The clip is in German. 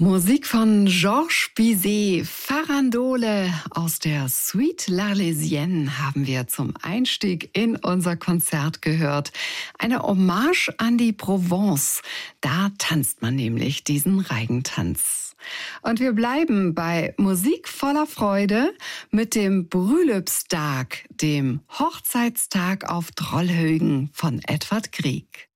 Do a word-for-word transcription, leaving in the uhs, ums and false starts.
Musik von Georges Bizet, Farandole aus der Suite L'Arlésienne haben wir zum Einstieg in unser Konzert gehört. Eine Hommage an die Provence. Da tanzt man nämlich diesen Reigentanz. Und wir bleiben bei Musik voller Freude mit dem Brüllupsdag, dem Hochzeitstag auf Drollhögen von Edvard Grieg.